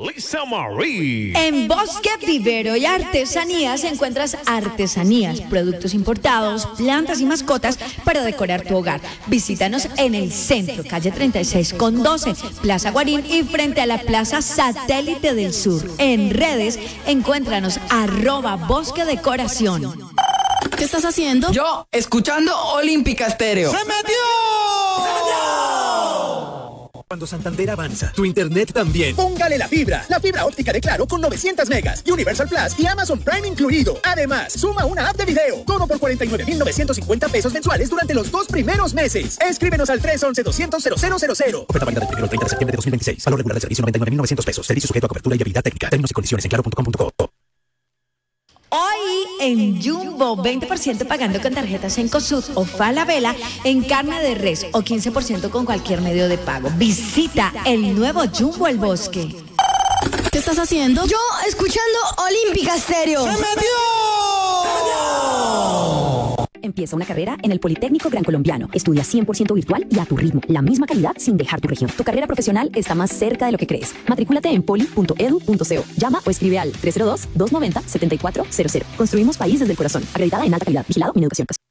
Lisa Marie. En Bosque Vivero y Artesanías encuentras artesanías, productos importados, plantas y mascotas para decorar tu hogar. Visítanos en el centro, calle 36 con 12, Plaza Guarín y frente a la Plaza Satélite del Sur. En redes, encuéntranos @Bosque Decoración. ¿Qué estás haciendo? Yo, escuchando Olímpica Estéreo. ¡Se metió! Cuando Santander avanza, tu internet también. Póngale la fibra óptica de Claro con 900 megas, Universal Plus y Amazon Prime incluido. Además, suma una app de video. Todo por 49.950 pesos mensuales durante los 2 primeros meses. Escríbenos al 311-200-0000. Oferta válida del 1 al 30 de septiembre de 2026. Valor regular del servicio 99.900 pesos. Servicio sujeto a cobertura y habilidad técnica. Términos y condiciones en claro.com.co. Hoy en Jumbo, 20% pagando con tarjetas en Cosud o Falabella en carne de res o 15% con cualquier medio de pago. Visita el nuevo Jumbo El Bosque. ¿Qué estás haciendo? Yo, escuchando Olímpica Estéreo. ¡Se metió! Empieza una carrera en el Politécnico Gran Colombiano. Estudia 100% virtual y a tu ritmo. La misma calidad sin dejar tu región. Tu carrera profesional está más cerca de lo que crees. Matrículate en poli.edu.co. Llama o escribe al 302-290-7400. Construimos país desde el corazón. Acreditada en alta calidad. Vigilado Mineducación.